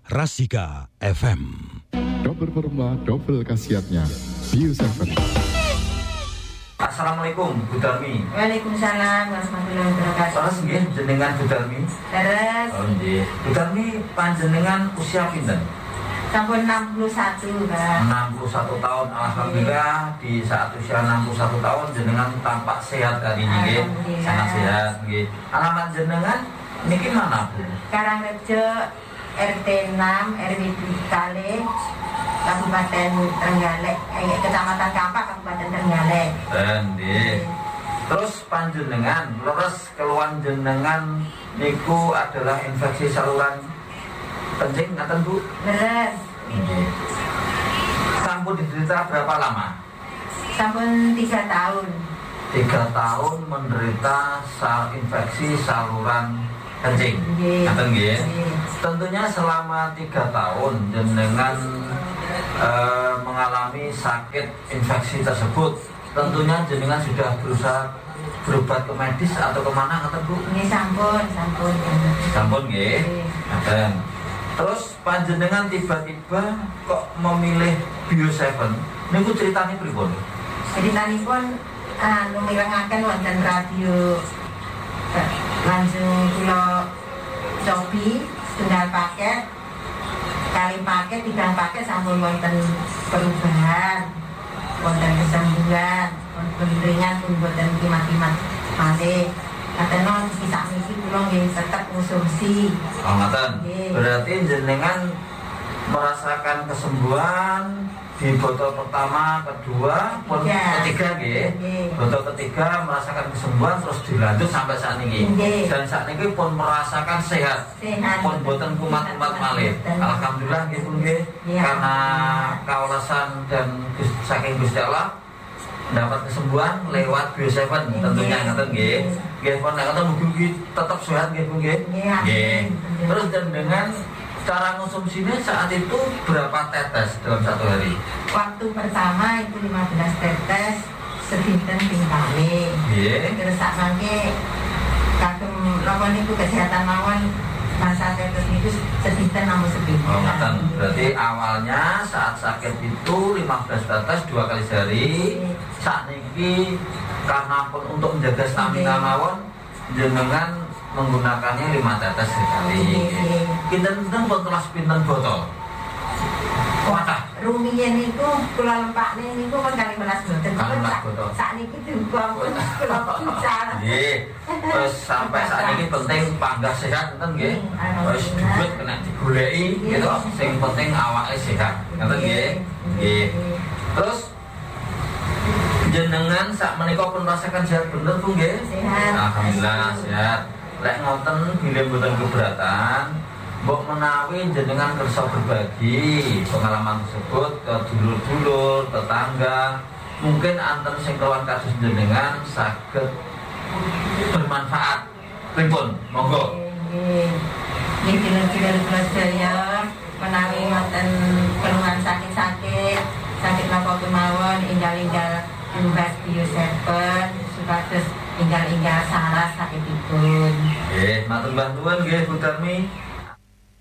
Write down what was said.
Rasika FM. Double perma, double khasiatnya. Bio 7. Assalamualaikum Bu Darmi. Waalaikumsalam warahmatullahi wabarakatuh. Terus nggih jenengan Bu Darmi? Terus Oh nggih. Bu Darmi panjenengan usia pinten? sampun 61, Pak. 61 tahun. Alhamdulillah di saat usia 61 tahun jenengan tampak sehat hari ini nggih. Alhamdulillah. Sangat sehat nggih. Alamat jenengan niki mana Bu? Karangrejo RT 6 RW Kale Kabupaten Trenggalek, Kecamatan Kampak, Kabupaten Trenggalek. Nggih. Terus panjenengan leres keluhan jenengan niku adalah infeksi saluran kencing ngaten Bu? Leres. Nggih. Sampun diderita berapa lama? Sampun 3 tahun. 3 tahun menderita infeksi saluran kencing. Nggih. Ngaten nggih. Nggih. Tentunya selama 3 tahun jenengan mengalami sakit infeksi tersebut. Tentunya jenengan sudah berusaha berobat ke medis atau kemana ngaten Bu? Ini sampun. Sampun nggih. Nggih. Ngaten. Terus panjenengan tiba-tiba kok memilih Bio 7? Niku ceritanya pripun? Ceritanipun mirengaken wonten radio langsung kula cobi setunggal paket, kali paket, 3 paket sampun wonten perubahan, wonten kesembuhan, wonten ringan pun wonten kimat-kimat malih. Katenon kisah niki kula nggih tetep konsumsi. Oh ngaten. Nggih. Berarti jenengan merasakan kesembuhan di botol pertama, kedua, pun Iya. ketiga nggih. Nggih. Botol ketiga merasakan kesembuhan terus dilanjut sampai saat ini. Nggih. Dan saat ini pun merasakan sehat. Sehat. Pun boten kumat-kumat malih. Boten. Alhamdulillah nggih pun nggih. Iya. Karena kaulasan dan saking Gusti Allah dapat kesembuhan lewat Bio 7 tentunya ngaten nggih. Nggih pun nek ngoten mugi tetap sehat nggih pun nggih. Iya. Nggih. Terus dan dengan cara konsumsinya saat itu berapa tetes dalam satu hari? Waktu pertama itu 15 tetes sedinten ping kali. Nggih. Terus sak mangke kagem napa niku kesehatan mawon masa tetes niku sedinten namung sepinten. Oh, ngaten. Berarti awalnya saat sakit itu 15 tetes 2 kali sehari. Saat niki karena pun untuk menjaga stamina mawon jenengan menggunakannya 5 tetes sekali. Pinten-pinten pun kelas pinten botol. Wadah. Rumiyin niku kula lempakne niku kon 15 boten. 15 botol. Sak niki dibuang pun kula bicara. Nggih. Terus sampai saat ini penting panggah sehat enten nggih. Terus duit kena digoleki gitu. Sing penting awake sehat. Ngoten nggih. Nggih. Terus jenengan sak menika pun merasakan sehat bener Bu nggih? Sehat. Alhamdulillah sehat. Lek ngoten bilih mboten keberatan, mbok menawi jenengan kersa berbagi pengalaman tersebut ke dulur-dulur, tetangga, mungkin anten sing keluhan kasus jenengan saged bermanfaat. Pripun? Monggo. Nggih. Nggih dulur-dulur kula sedaya menawi wonten keluhan sakit napa kemawon enggal-enggal tumbas Bio 7 supados enggal-enggal saras sakitipun. Nggih, matur nuwun nggih Bu Darmi.